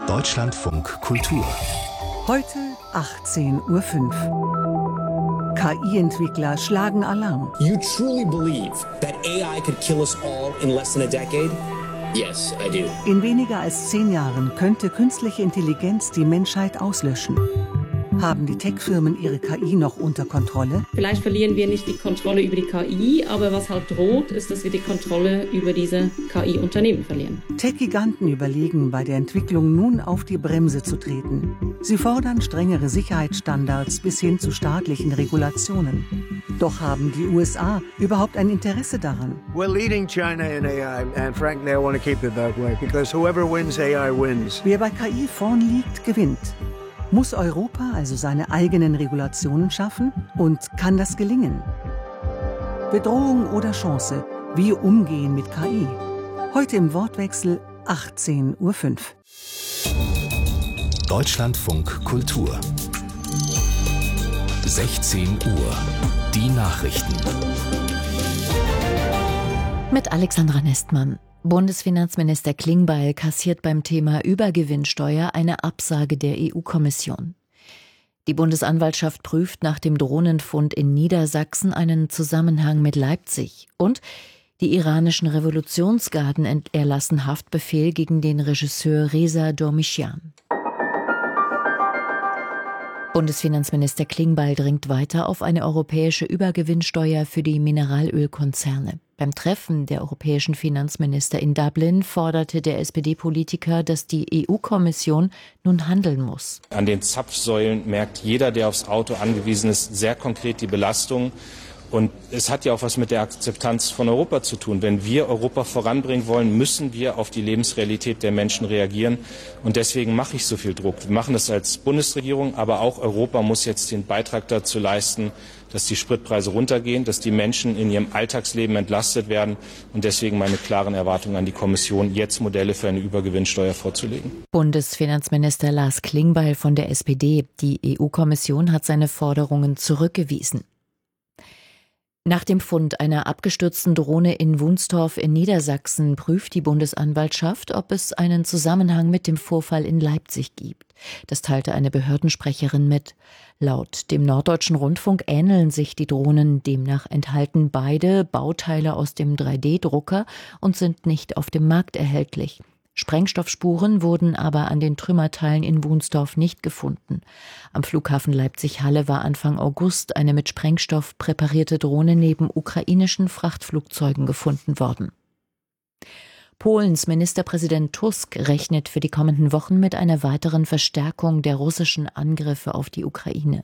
Deutschlandfunk Kultur. Heute 18:05 Uhr. KI-Entwickler schlagen Alarm. You truly believe that AI could kill us all in less than a decade? Yes, I do. In weniger als 10 Jahren könnte künstliche Intelligenz die Menschheit auslöschen. Haben die Tech-Firmen ihre KI noch unter Kontrolle? Vielleicht verlieren wir nicht die Kontrolle über die KI, aber was halt droht, ist, dass wir die Kontrolle über diese KI-Unternehmen verlieren. Tech-Giganten überlegen, bei der Entwicklung nun auf die Bremse zu treten. Sie fordern strengere Sicherheitsstandards bis hin zu staatlichen Regulationen. Doch haben die USA überhaupt ein Interesse daran? We're leading China in AI, and frankly, I want to keep it that way, because whoever wins AI wins. Wer bei KI vorn liegt, gewinnt. Muss Europa also seine eigenen Regulationen schaffen? Und kann das gelingen? Bedrohung oder Chance? Wie umgehen mit KI? Heute im Wortwechsel 18:05 Uhr. Deutschlandfunk Kultur. 16 Uhr. Die Nachrichten. Mit Alexandra Nestmann. Bundesfinanzminister Klingbeil kassiert beim Thema Übergewinnsteuer eine Absage der EU-Kommission. Die Bundesanwaltschaft prüft nach dem Drohnenfund in Niedersachsen einen Zusammenhang mit Leipzig. Und die iranischen Revolutionsgarden erlassen Haftbefehl gegen den Regisseur Reza Dormischian. Bundesfinanzminister Klingbeil dringt weiter auf eine europäische Übergewinnsteuer für die Mineralölkonzerne. Beim Treffen der europäischen Finanzminister in Dublin forderte der SPD-Politiker, dass die EU-Kommission nun handeln muss. An den Zapfsäulen merkt jeder, der aufs Auto angewiesen ist, sehr konkret die Belastung. Und es hat ja auch was mit der Akzeptanz von Europa zu tun. Wenn wir Europa voranbringen wollen, müssen wir auf die Lebensrealität der Menschen reagieren. Und deswegen mache ich so viel Druck. Wir machen das als Bundesregierung, aber auch Europa muss jetzt den Beitrag dazu leisten, dass die Spritpreise runtergehen, dass die Menschen in ihrem Alltagsleben entlastet werden. Und deswegen meine klaren Erwartungen an die Kommission, jetzt Modelle für eine Übergewinnsteuer vorzulegen. Bundesfinanzminister Lars Klingbeil von der SPD. Die EU-Kommission hat seine Forderungen zurückgewiesen. Nach dem Fund einer abgestürzten Drohne in Wunstorf in Niedersachsen prüft die Bundesanwaltschaft, ob es einen Zusammenhang mit dem Vorfall in Leipzig gibt. Das teilte eine Behördensprecherin mit. Laut dem Norddeutschen Rundfunk ähneln sich die Drohnen, demnach enthalten beide Bauteile aus dem 3D-Drucker und sind nicht auf dem Markt erhältlich. Sprengstoffspuren wurden aber an den Trümmerteilen in Wunstorf nicht gefunden. Am Flughafen Leipzig-Halle war Anfang August eine mit Sprengstoff präparierte Drohne neben ukrainischen Frachtflugzeugen gefunden worden. Polens Ministerpräsident Tusk rechnet für die kommenden Wochen mit einer weiteren Verstärkung der russischen Angriffe auf die Ukraine.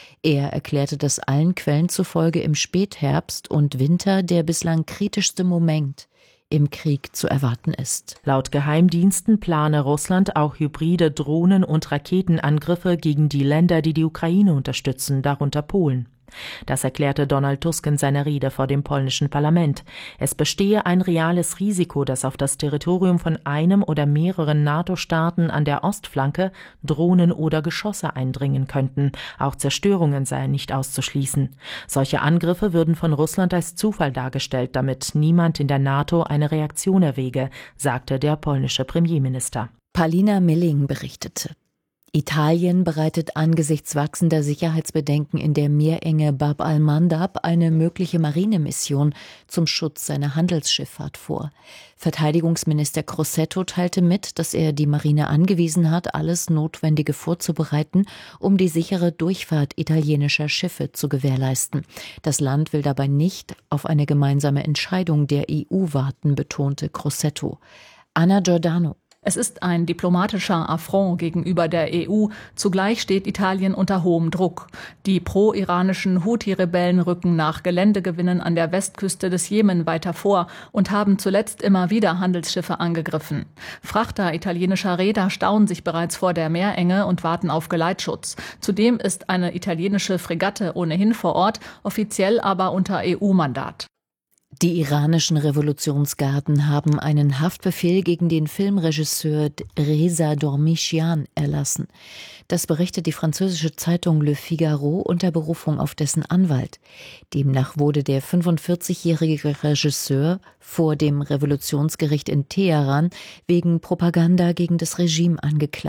Er erklärte, dass allen Quellen zufolge im Spätherbst und Winter der bislang kritischste Moment im Krieg zu erwarten ist. Laut Geheimdiensten plane Russland auch hybride Drohnen- und Raketenangriffe gegen die Länder, die die Ukraine unterstützen, darunter Polen. Das erklärte Donald Tusk in seiner Rede vor dem polnischen Parlament. Es bestehe ein reales Risiko, dass auf das Territorium von einem oder mehreren NATO-Staaten an der Ostflanke Drohnen oder Geschosse eindringen könnten. Auch Zerstörungen seien nicht auszuschließen. Solche Angriffe würden von Russland als Zufall dargestellt, damit niemand in der NATO eine Reaktion erwäge, sagte der polnische Premierminister. Palina Milling berichtete. Italien bereitet angesichts wachsender Sicherheitsbedenken in der Meerenge Bab al-Mandab eine mögliche Marinemission zum Schutz seiner Handelsschifffahrt vor. Verteidigungsminister Crosetto teilte mit, dass er die Marine angewiesen hat, alles Notwendige vorzubereiten, um die sichere Durchfahrt italienischer Schiffe zu gewährleisten. Das Land will dabei nicht auf eine gemeinsame Entscheidung der EU warten, betonte Crosetto. Anna Giordano. Es ist ein diplomatischer Affront gegenüber der EU. Zugleich steht Italien unter hohem Druck. Die pro-iranischen Houthi-Rebellen rücken nach Geländegewinnen an der Westküste des Jemen weiter vor und haben zuletzt immer wieder Handelsschiffe angegriffen. Frachter italienischer Reeder stauen sich bereits vor der Meerenge und warten auf Geleitschutz. Zudem ist eine italienische Fregatte ohnehin vor Ort, offiziell aber unter EU-Mandat. Die iranischen Revolutionsgarden haben einen Haftbefehl gegen den Filmregisseur Reza Dormischian erlassen. Das berichtet die französische Zeitung Le Figaro unter Berufung auf dessen Anwalt. Demnach wurde der 45-jährige Regisseur vor dem Revolutionsgericht in Teheran wegen Propaganda gegen das Regime angeklagt.